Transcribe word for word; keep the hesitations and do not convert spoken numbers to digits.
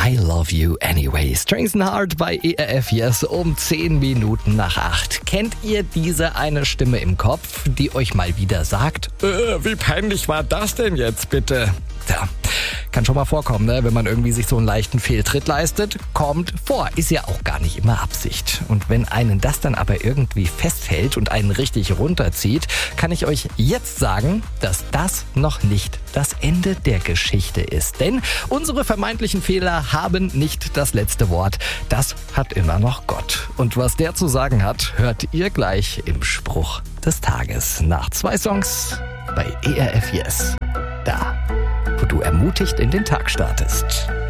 I Love You Anyway. Strings and Heart bei E R F Yes um zehn Minuten nach acht. Kennt ihr diese eine Stimme im Kopf, die euch mal wieder sagt, äh, wie peinlich war das denn jetzt bitte? Tja, kann schon mal vorkommen, ne? Wenn man irgendwie sich so einen leichten Fehltritt leistet. Kommt vor, ist ja auch gar nicht immer Absicht. Und wenn einen das dann aber irgendwie festhält und einen richtig runterzieht, kann ich euch jetzt sagen, dass das noch nicht das Ende der Geschichte ist. Denn unsere vermeintlichen Fehler haben nicht das letzte Wort. Das hat immer noch Gott. Und was der zu sagen hat, hört ihr gleich im Spruch des Tages. Nach zwei Songs bei E R F Yes. Da, wo du ermutigt in den Tag startest.